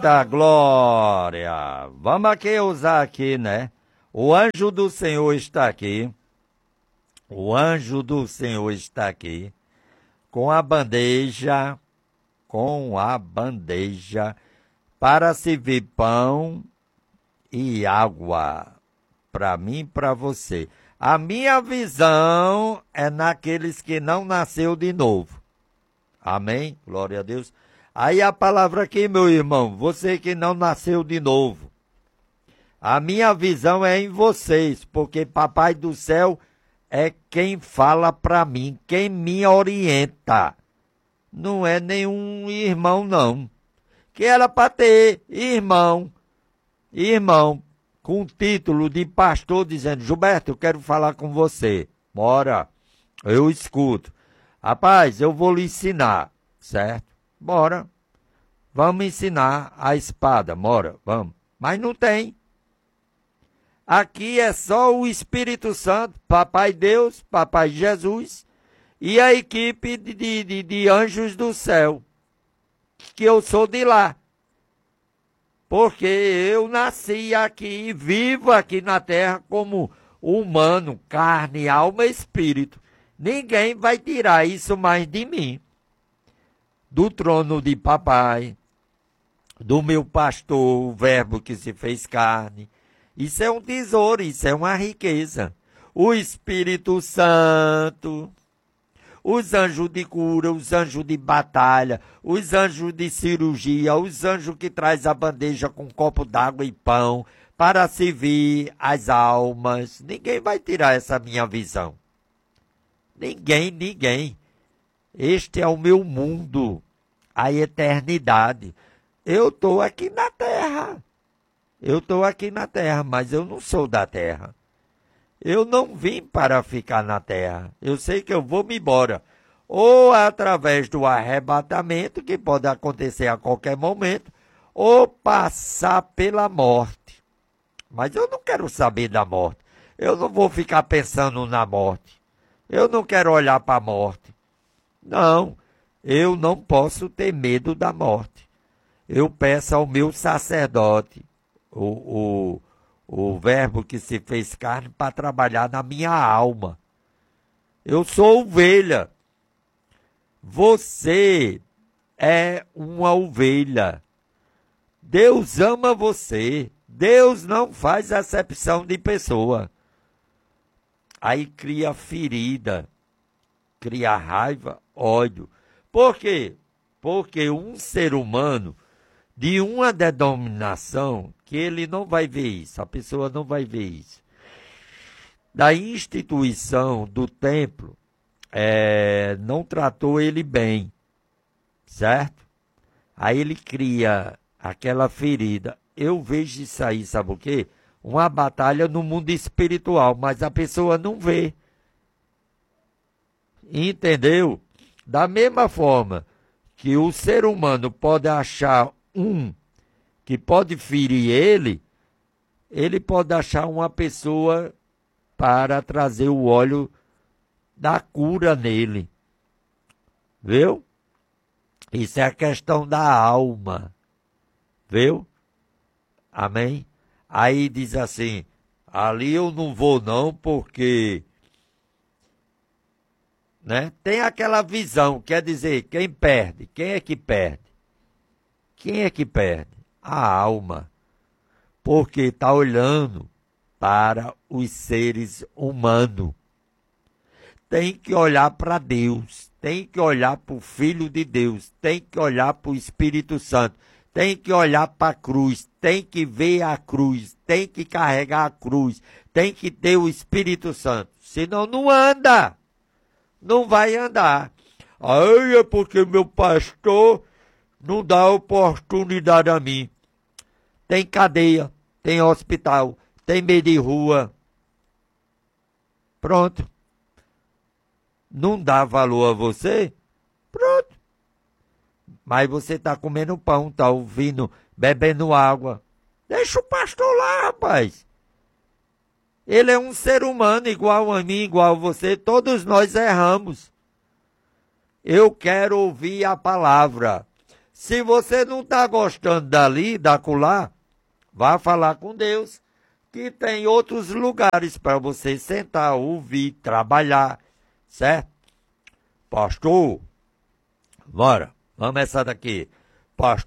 Eita glória! Vamos aqui usar aqui, né? O anjo do Senhor está aqui. O anjo do Senhor está aqui com a bandeja, para servir pão e água para mim e para você. A minha visão é naqueles que não nasceu de novo. Amém? Glória a Deus. Aí a palavra aqui, meu irmão, você que não nasceu de novo. A minha visão é em vocês, porque Papai do Céu é quem fala para mim, quem me orienta. Não é nenhum irmão, não. Que era para ter irmão, com título de pastor, dizendo, Gilberto, eu quero falar com você. Bora, eu escuto. Rapaz, eu vou lhe ensinar, certo? Bora, vamos ensinar a espada, bora, vamos. Mas não tem. Aqui é só o Espírito Santo, Papai Deus, Papai Jesus e a equipe de anjos do céu, que eu sou de lá. Porque eu nasci aqui, vivo aqui na terra como humano, carne, alma e espírito. Ninguém vai tirar isso mais de mim. Do trono de papai, do meu pastor, o verbo que se fez carne. Isso é um tesouro, isso é uma riqueza. O Espírito Santo, os anjos de cura, os anjos de batalha, os anjos de cirurgia, os anjos que traz a bandeja com um copo d'água e pão para servir as almas. Ninguém vai tirar essa minha visão. Ninguém. Este é o meu mundo, a eternidade. Eu estou aqui na terra. Mas eu não sou da terra. Eu não vim para ficar na terra. Eu sei que eu vou me embora. Ou através do arrebatamento, que pode acontecer a qualquer momento, ou passar pela morte. Mas eu não quero saber da morte. Eu não vou ficar pensando na morte. Eu não quero olhar para a morte. Não, eu não posso ter medo da morte. Eu peço ao meu sacerdote, o verbo que se fez carne, para trabalhar na minha alma. Eu sou ovelha. Você é uma ovelha. Deus ama você. Deus não faz acepção de pessoa. Aí cria ferida, cria raiva, ódio. Por quê? Porque um ser humano de uma denominação, que ele não vai ver isso, a pessoa não vai ver isso, da instituição do templo, não tratou ele bem, certo? Aí ele cria aquela ferida. Eu vejo isso aí, sabe o quê? Uma batalha no mundo espiritual, mas a pessoa não vê. Entendeu? Da mesma forma que o ser humano pode achar que pode ferir ele pode achar uma pessoa para trazer o óleo da cura nele. Viu? Isso é a questão da alma. Viu? Amém? Aí diz assim, ali eu não vou não, porque, né? Tem aquela visão, quer dizer, quem perde? Quem é que perde? Quem é que perde? A alma. Porque está olhando para os seres humanos. Tem que olhar para Deus, tem que olhar para o Filho de Deus, tem que olhar para o Espírito Santo. Tem que olhar para a cruz, tem que ver a cruz, tem que carregar a cruz, tem que ter o Espírito Santo. Senão não anda, não vai andar. Aí é porque meu pastor não dá oportunidade a mim. Tem cadeia, tem hospital, tem meio de rua. Pronto. Não dá valor a você? Pronto. Mas você está comendo pão, está ouvindo, bebendo água. Deixa o pastor lá, rapaz. Ele é um ser humano igual a mim, igual a você. Todos nós erramos. Eu quero ouvir a palavra. Se você não está gostando dali, da acolá, vá falar com Deus, que tem outros lugares para você sentar, ouvir, trabalhar, certo? Pastor, bora, vamos essa daqui. Pastor.